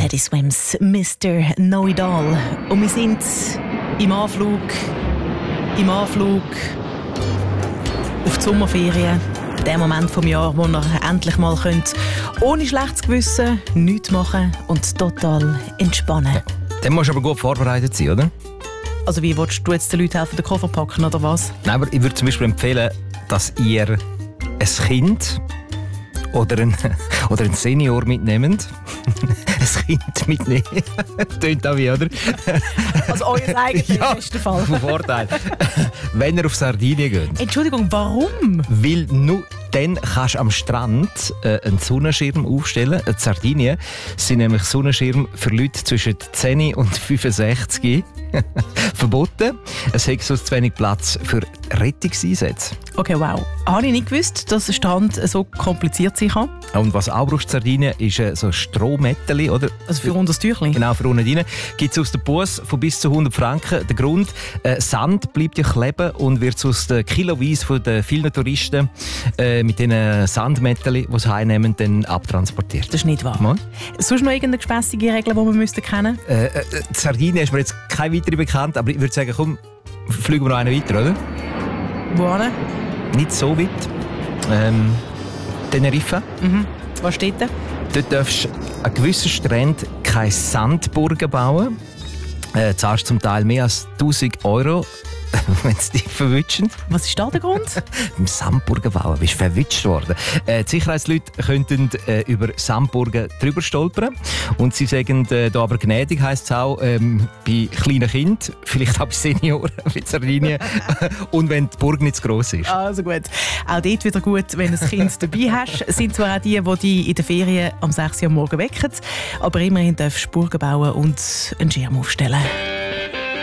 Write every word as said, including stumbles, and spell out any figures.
Teddy Swims, Mister Know-It-All. Und wir sind im Anflug, im Anflug auf die Sommerferien. Der Moment vom Jahr, wo ihr endlich mal könnt, ohne schlechtes Gewissen nichts machen und total entspannen. Ja. Dann musst du aber gut vorbereitet sein, oder? Also wie willst du jetzt den Leuten helfen, den Koffer packen, oder was? Nein, aber ich würde zum Beispiel empfehlen, dass ihr ein Kind oder ein, oder ein Senior mitnehmt. Ein Kind mitnehmen. Tönt auch wie, oder? Also euer eigenes ja, im besten Fall. Vorteil. Wenn ihr auf Sardinien geht. Entschuldigung, warum? Weil nur dann kannst du am Strand äh, einen Sonnenschirm aufstellen. In Sardinien sind nämlich Sonnenschirme für Leute zwischen zehn und fünfundsechzig verboten. Es hat sonst zu wenig Platz für Rettungseinsätze. Okay, wow. Habe ich nicht gewusst, dass der Strand so kompliziert sein kann. Und was auch brauchst in Sardinien ist äh, so ein Strohmätteli, oder? Also für unter das Tüchlein? Genau, für unten rein. Gibt es aus dem Bus von bis zu hundert Franken. Der Grund, äh, Sand bleibt ja kleben und wird aus den Kiloweise von den vielen Touristen äh, mit diesen Sandmätteli, die sie heimnehmen, dann abtransportiert. Das ist nicht wahr. Mal. Sonst noch irgendeine gespässige Regel, die wir müssten kennen? Äh, äh, Sardinien ist mir jetzt keine weitere bekannt, aber ich würde sagen, komm, fliegen wir noch einen weiter, oder? Wohin? Nicht so weit. Ähm, Teneriffa. Mhm. Was steht da? Dort darfst du an gewissen Stränden keine Sandburgen bauen. Äh, zahlst zum Teil mehr als tausend Euro, wenn sie dich verwutschen. Was ist da der Grund? Im Sandburgen bauen, bist du verwutscht worden. Äh, die Sicherheitsleute könnten äh, über Sandburgen drüber stolpern. Und sie sagen äh, da aber gnädig, heisst es auch, ähm, bei kleinen Kindern, vielleicht auch bei Senioren wie Sardinien. Und wenn die Burg nicht zu gross ist. Also gut. Auch dort wieder gut, wenn du ein Kind dabei hast. Es sind zwar auch die, die dich in den Ferien am sechs Uhr am Morgen wecken, aber immerhin darfst du Burgen bauen und einen Schirm aufstellen.